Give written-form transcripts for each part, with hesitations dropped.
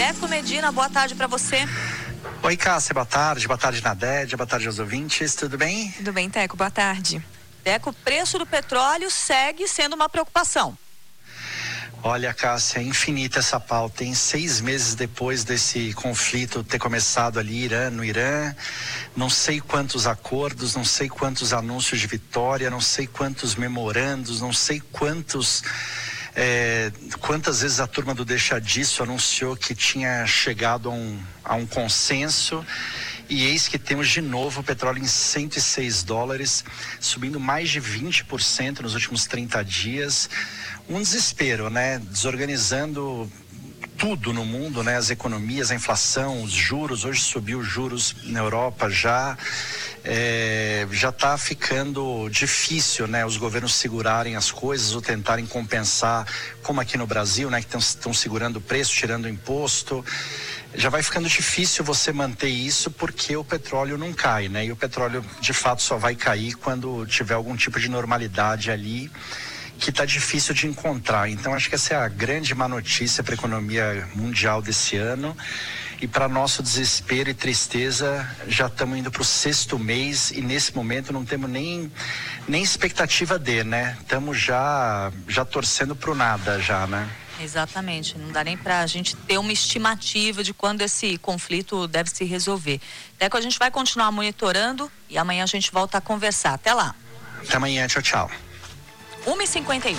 Teco Medina, boa tarde para você. Oi, Cássia, boa tarde Nadédia, boa tarde aos ouvintes, tudo bem? Tudo bem, Teco, boa tarde. Teco, o preço do petróleo segue sendo uma preocupação. Olha, Cássia, é infinita essa pauta, hein? 6 meses depois desse conflito ter começado ali no Irã, não sei quantos acordos, não sei quantos anúncios de vitória, não sei quantos memorandos, não sei quantas vezes a turma do Deixa Disso anunciou que tinha chegado a um consenso. E eis que temos de novo o petróleo em $106, subindo mais de 20% nos últimos 30 dias. Um desespero, né? Desorganizando tudo no mundo, né? As economias, a inflação, os juros. Hoje subiu os juros na Europa já. Já está ficando difícil, né? Os governos segurarem as coisas ou tentarem compensar, como aqui no Brasil, né? Que estão segurando o preço, tirando o imposto. Já vai ficando difícil você manter isso porque o petróleo não cai, né? E o petróleo, de fato, só vai cair quando tiver algum tipo de normalidade ali, que está difícil de encontrar. Então, acho que essa é a grande má notícia para a economia mundial desse ano. E para nosso desespero e tristeza, já estamos indo para o 6º mês e nesse momento não temos nem expectativa de, né? Estamos já torcendo para o nada já, né? Exatamente, não dá nem para a gente ter uma estimativa de quando esse conflito deve se resolver. Teco, a gente vai continuar monitorando e amanhã a gente volta a conversar. Até lá. Até amanhã, tchau. 1h51.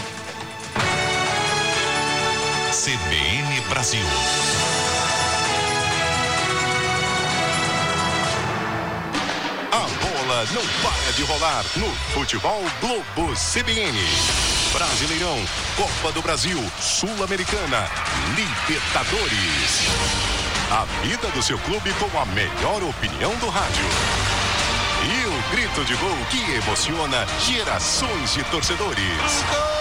CBN Brasil. A bola não para de rolar no Futebol Globo CBN. Brasileirão, Copa do Brasil, Sul-Americana, Libertadores. A vida do seu clube com a melhor opinião do rádio. E o grito de gol que emociona gerações de torcedores.